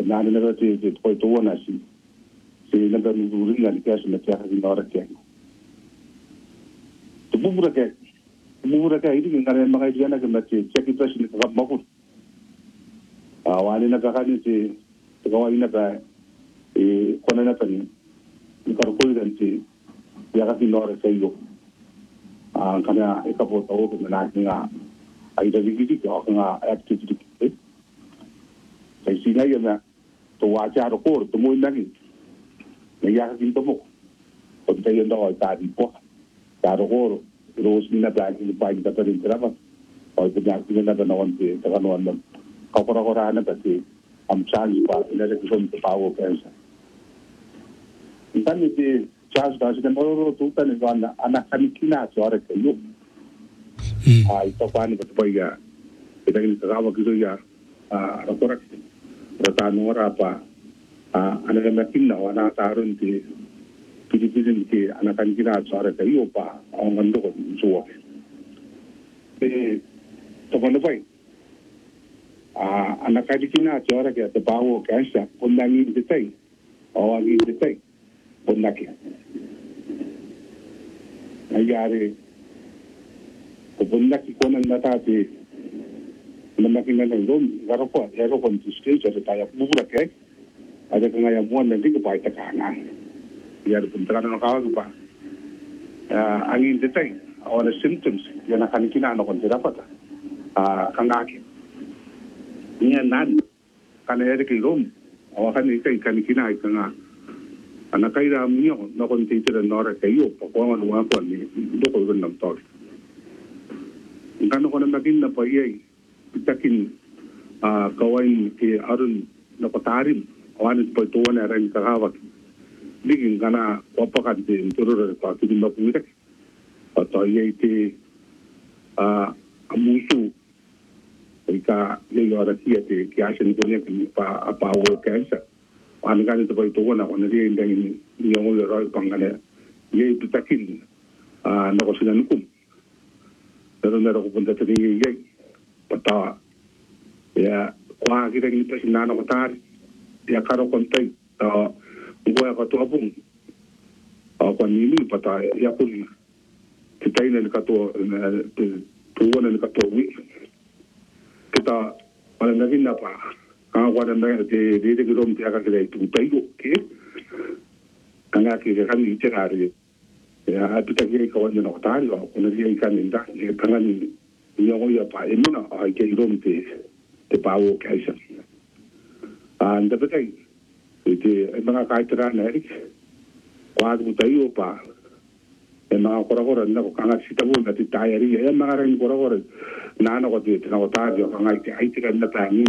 nani na te koi to na si se na ba nu ringa ni ka na ka ni ora ke to bubura ke idi ngare ma ga diana ke ma te cheki president ka ma ku wani na ka ni te ka wa ina ba kona na tani ni ka ko ida te ya ka ni ora ke yo kana e ka po to ko na nga ai da vigi ki nga activity sai si na ya to wa cha ro ko to mo na ni ya ka to mo ko te yo no ta di po ta ro ko ro si na ba ni pa ta rin tra ba o te ya ki na da no on te ta no on ka ko ra na ta te am chan pa ina de ko to pa wo ka sa dan ni te charge da se mo to ta ni ga ana kan kina so ara ke yo ai to pa ni ba ya ita ni ka wa ki ya ro ko ra ta no ra pa ana na kinna wana tarun ti pidipidin ti ana kan kina tsara ka yo pa ang ando ko so to kono pai ana ka kina tsara ka te bawo ka sa pondani de tai o agi de tai pondaki ayare ko pondaki kono na ta ti na kinga na rom garo ko ero kon ti stage ta ya bubura ke ada kena yang muan nanti ke baik tekanan. Biar tekanan kawan lupa. Angin detai, awalnya symptoms yang akan kita nak konti dapat. Kangaki. Ini nan, karena ada kirom, awak kan itu ikan kita ikan anak kaya ramio nak konti itu dan orang kayu, pokoknya luang pun ni, itu kau kan nampak. Karena kalau makin nampak ye, kita kin kawan ke arun nak tarim. Awan itu tuan orang kahawat, bikin karena apa kan di turun itu di mana pun itu, atau ia itu musuh, jika ia orang kia itu kiasan punya apa awal kiasa, awan kan itu tuan awan dia yang oleh orang panggil, ia itu takin, nak usaha hukum, terus nak hukum tertinggi ia, patah, ya, wah kita ini presiden nak tarik. Ya karo kontai gua ka to abung ko ni pata ya pun kita ini ka to tuan ka to wi kita paling lagi napa wa dan de grom ti aka kire tu tai ke kanga ki kan ni tirari ya apita ki ka wani no tari ko ni kan ni da kanga ni yo ya pa emuna ai ke grom ti te pawo kaisa anda betul, itu emang kaitan naik, kuat betul apa, emang korang-korang nak kangat sitabun nanti tayari, emang orang korang-korang, nana kau tu, nana kau tahu, kangat itu kan nak tanya,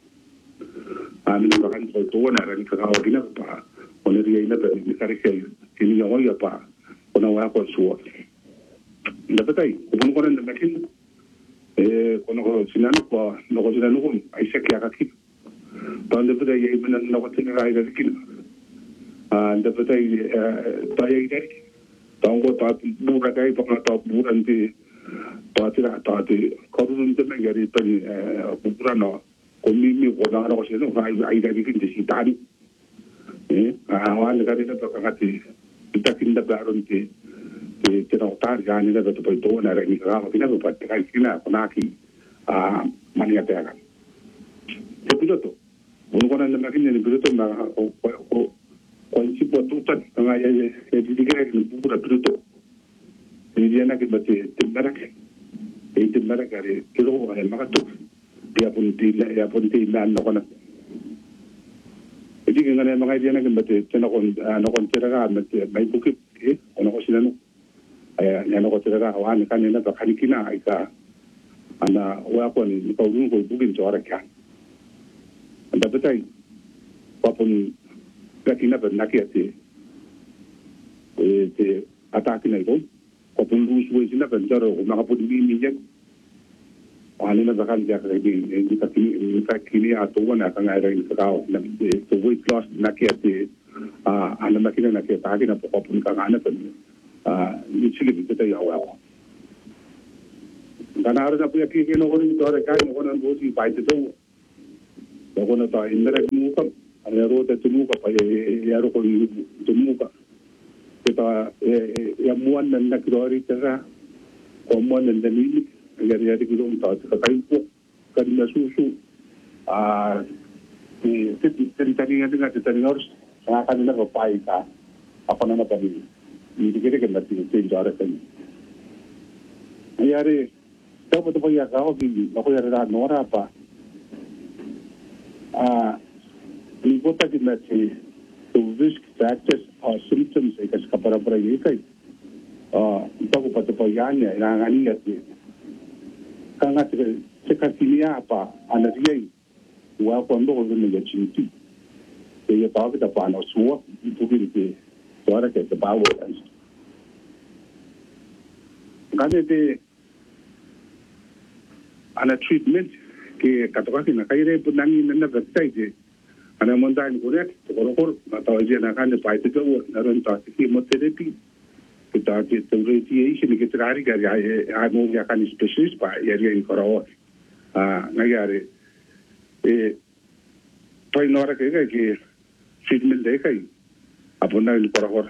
anda bahkan tuan orang kau kena apa, orang dia ini tu, karek ini yang orang apa, orang apa suat, anda betul, korang-korang nak macam, korang sinan apa, nak sinan hukum, aisyah kaya kaki. Tanda betul ya ibu nak nak tinggal air lagi. Anda betul taya ini. Tangguh tak bukan kaya pengatau bukan di tidak tadi. Kalau nanti menjadi pen bukan komisi orang orang sini air lagi di situ. Awal negara itu berkati kita kinda baru di tidak tarik jangan itu betul betul nak ini kalau kita buat kaya kita penaki mania terang. Betul tu. Bukan anda makin ni betul na konsep tutan tengah ya didikai bukan betul. Jadi anak kita timbarak, timbarak hari kilo ayam makan tu dia pun tidak nak nak. Jadi dengan yang mengaji anak kita nak cerita baik bukit, nak siapa yang nak cerita awan kan ini tak kan kina ika, anak walaupun kau dulu bukan orang kan. Anda betul, walaupun kita nak hati, atas ini itu, walaupun lusu itu nak bencana, maka pun ini je, walaupun nak bakal jaga ini, kita kini atau mana akan ada yang terkau, itu weight loss nak hati, anda makin nak hati, tapi nak walaupun kan anda pun, ini cili kita ya awal. Karena harus apa yang kita nak orang itu orang kaya, orang boleh baik itu. ko na ta indra muka ana rota tumuka pa ya ro ko tumuka kita ya muan nan nakrori tara ko muan nan dani ya ya di ko ta kai ko kan na susu tadi nga tadi harus akan na pai ka apa na tadi ini kira kan nanti tinjara kan ayare tahu betul ya kau di aku ya ada nora apa ini kota kita sih the risk factors or symptoms ikas kapara-para ikai tahu betul ya nya yang ani ya sih karena sekasinya apa anak dia wa kwando ko ne ya chinti ya tahu kita pa no suwa itu gitu suara ke bawo kan ngade de ana treatment ke katoka kina kaire punangi nana gatai je ana monda ni kuret ko na tahu je na kan pa ite ko na ron ta chemotherapy kita je radiation ke trari ga ya mo ya kan specialist pa ya ri ko ngayare pai nora ke treatment de kai apuna ni por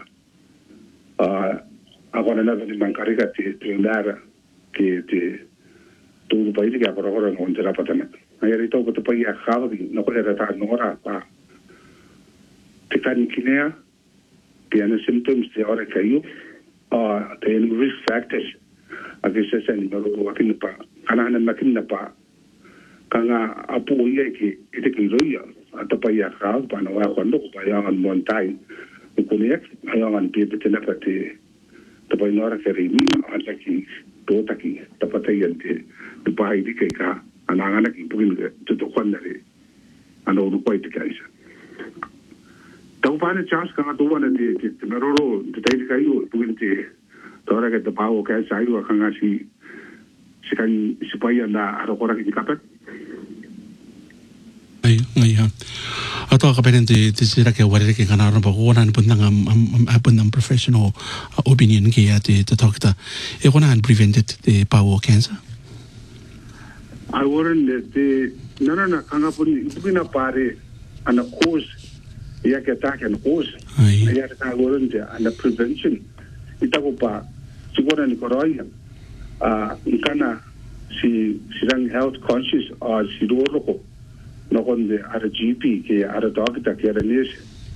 agora na de bancari ka te ndara ke te todo país que por no entera patana ayari to ko pai ya khawi no ko era ta nora pa te kan kinea ke ana symptoms de ora kayo te risk factors agisa sen no ko akin pa ana makin na pa kanga apu ia ke ite ke roia ata pa ia ka pa no wa kondo pa ia an montai ko ne ai an pe pe na pa te pa no ra ke ri ata ki to ta ki ta pa te yente tu pa ai ke ka ana ana ki pugin te to kwanna re ana ru pa ite ka isa tau pa ne chance ka to wana te meroro te te ka io pugin te to ra ke te pa o ka sa io ka nga si kan si pa ia na ro kora ki ka pa Ay, atau kapan nanti sira ke waris ke kana orang bawa orang pun nang professional opinion ke ya te talk ta. Ekona han prevented the bowel cancer. I wouldn't the na kanga pun itu na pare ana cause ya ke attack and cause. Ya ta wouldn't ana prevention. Ita ko pa siguro ni koroya. Ikana si rang health conscious or si rolo ko no con de ara GP ke ara doctor ke ara nurse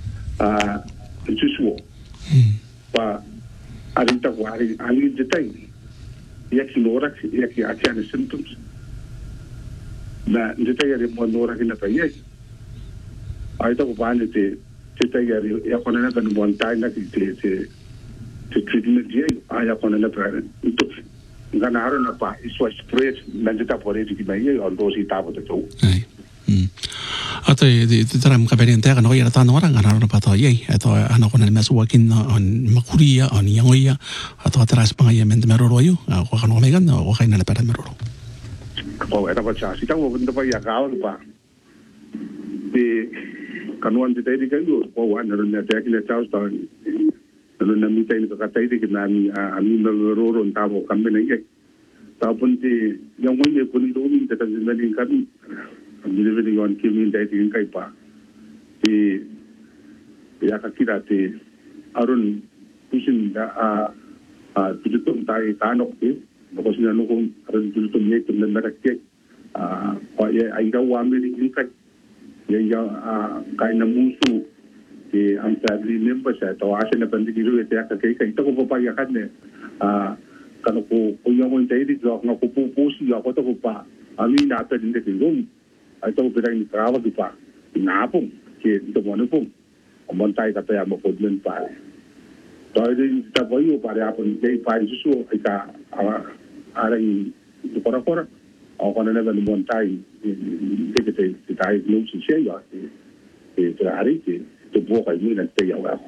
jusuo pa arita wari ani detai yaki lora yaki akiana symptoms na detai ari mo lora kina pa yaki aita ko bande te detai ari ya kona na kan bon tai na te treatment ye aya kona na pa itu ngana haro na pa iswa spread na deta pore ti ba ye on dosi tabo te to atau dalam kabarin teh kan orang yang orang kan orang patah ye atau anak orang yang masuk wakin on makuria on yang oya atau terus pengaya mentemero royo aku kan orang kan aku kan ada pada meroro oh ada baca sih kan orang tu ya kau lupa di kanuan di tadi kan tu oh wan orang yang tak kena tahu tahun orang yang minta ini kata ini kita ami meroro tahu kami ni tahu pun di yang mana pun itu minta tak jadi kami delivering on kimi dai tin kai pa ti ya ka kira ti arun pusin da tujutum tai tanok ti ko sina no ko arun tujutum ye tum na ke ko ye ai ga wa mi ni kai ye ya kai na musu ti am family members to asa na pandi ru te ka kai to ko pa ya kan ne kan ko yo mo dai di jo na ko pu si ya ko to ko pa ami na ta din de rum atau berang di Sarawak di Pak Napung ke itu mana pun montai kata yang berpodmen Pak jadi kita bayu pada apa jadi Pak Yesus kita ada itu kora-kora orang yang ada montai kita belum selesai ya itu hari itu bukan ini nanti ya wah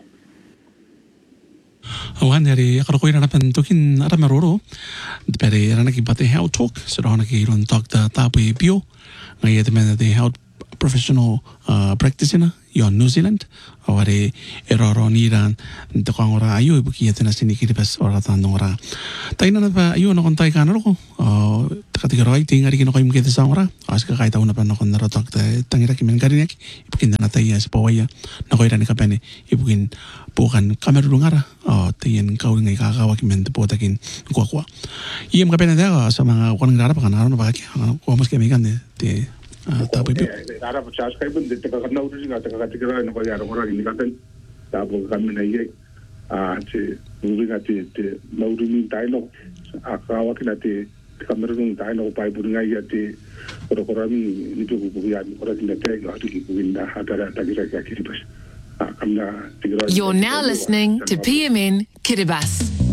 awan dari kalau kau nak pentukin ada meroro dari anak kita health talk sedang nak iron talk ta tapi bio ngaya teman the health professional practitioner Yo New Zealand aware eroro niran te kongora ayu ibuki atena sini kiribas ora tanora taina na pa ayu no kontai kanaro ko takatigaro ai tingari kino kaim kete sangora aska kai tauna pa no kondara tok tangira kimen karinek ibukin na tai as pawaya no koira ni kapene ibukin bukan kamerulungara tien kau ngai kakawa kimen te potakin kwa iem kapene da sa mga konngara pa kanaro no baki ko mas kemikan te tapi ada percaya sekali pun kita kena urus juga kita nak bayar orang ini kan tapi kami naik moving ati naurumi taino akawa kinati kamerung taino pai buringai ati korami itu bukan orang tidak tahu ati bukan ada tagira kiri bas. You're now listening to PMN Kiribati.